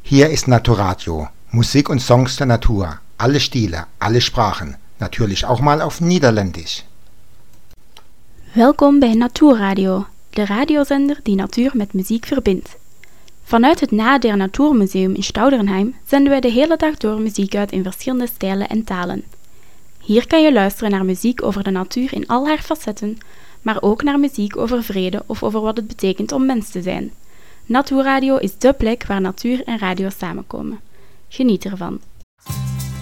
Hier ist Naturradio. Musik und Songs der Natur. Alle Stile, alle Sprachen. Natürlich auch mal auf Niederländisch. Welkom bij Natuurradio, de radiozender die natuur met muziek verbindt. Vanuit het Nader Natuurmuseum in Stauderenheim zenden wij de hele dag door muziek uit in verschillende stijlen en talen. Hier kan je luisteren naar muziek over de natuur in al haar facetten, maar ook naar muziek over vrede of over wat het betekent om mens te zijn. Natuurradio is dé plek waar natuur en radio samenkomen. Geniet ervan.